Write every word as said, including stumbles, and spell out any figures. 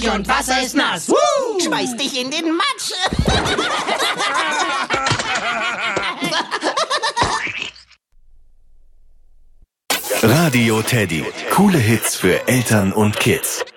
und Wasser ist nass. Woo! Schmeiß dich in den Matsch. Radio Teddy. Coole Hits für Eltern und Kids.